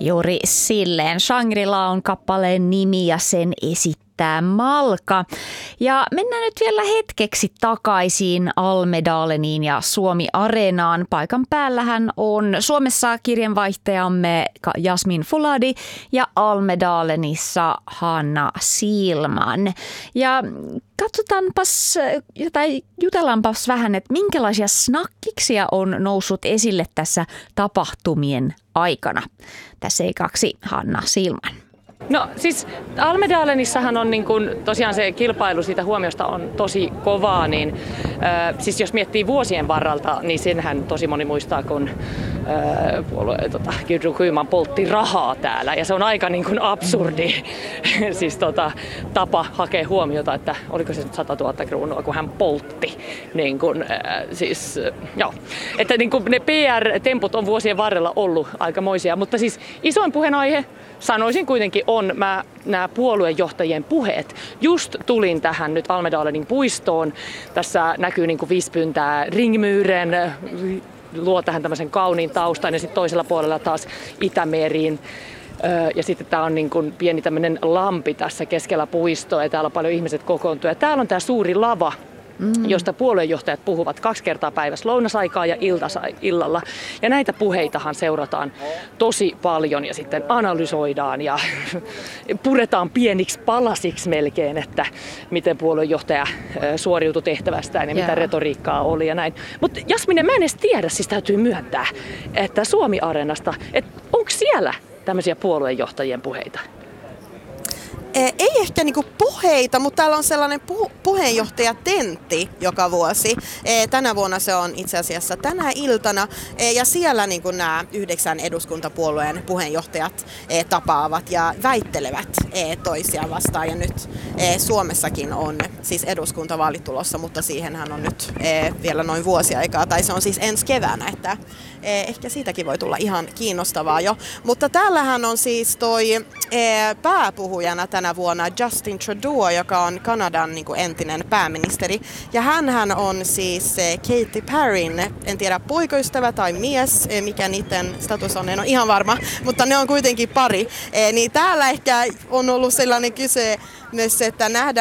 Juuri silleen Shangri-La on kappaleen nimi ja sen esittää Malka. Ja mennään nyt vielä hetkeksi takaisin Almedaleniin ja Suomi Areenaan. Paikan päällähän on Suomessa kirjanvaihtajamme Jasmin Fuladi ja Almedalenissa Hanna Siilman. Ja jutellaanpas vähän, että minkälaisia snakkiksia on noussut esille tässä tapahtumien aikana. Tässä ei kaksi Hanna Siilman. No siis Almedalenissahan on niin kun, tosiaan se kilpailu siitä huomiosta on tosi kovaa, niin siis jos miettii vuosien varralta, niin senhän tosi moni muistaa, kun Gudrun Schyman poltti rahaa täällä. Ja se on aika niin kun absurdi siis, tapa hakea huomiota, että oliko se 100 000 kruunua, kun hän poltti. Niin kun, että niin kun ne PR-temput on vuosien varrella ollut aikamoisia, mutta siis isoin puheenaihe sanoisin kuitenkin on nämä puoluejohtajien puheet. Just tulin tähän nyt Almedalenin puistoon. Tässä näkyy niin kuin vispyntää ringmyyren, luo tähän tämmöisen kauniin taustan ja sitten toisella puolella taas Itämeriin. Ja sitten tämä on niin kuin pieni tämmöinen lampi tässä keskellä puistoa ja täällä on paljon ihmiset kokoontuu. Ja täällä on tämä suuri lava, josta puoluejohtajat puhuvat 2 kertaa päivässä lounasaikaa ja illalla. Ja näitä puheitahan seurataan tosi paljon ja sitten analysoidaan ja puretaan pieniksi palasiksi melkein, että miten puoluejohtaja suoriutui tehtävästään ja mitä retoriikkaa oli ja näin. Mutta Jasmine, mä en edes tiedä, siis täytyy myöntää, että Suomi Areenasta, että onko siellä tämmöisiä puoluejohtajien puheita? Ei ehkä niinku puheita, mutta täällä on sellainen puheenjohtajatentti joka vuosi. Tänä vuonna se on itse asiassa tänä iltana. Ja siellä niinku nämä 9 eduskuntapuolueen puheenjohtajat tapaavat ja väittelevät toisiaan vastaan. Ja nyt Suomessakin on siis eduskuntavaalit tulossa, mutta siihenhän on nyt vielä noin vuosi aikaa. Tai se on siis ensi keväänä, että ehkä siitäkin voi tulla ihan kiinnostavaa jo. Mutta täällähän on siis toi pääpuhujana tänä vuonna Justin Trudeau, joka on Kanadan niin kuin entinen pääministeri. Ja hänhän on siis Katy Perryn, en tiedä poikaystävä tai mies, mikä niiden status on, en ole ihan varma, mutta ne on kuitenkin pari. Niin täällä ehkä on ollut sellainen kysymys, että nähdään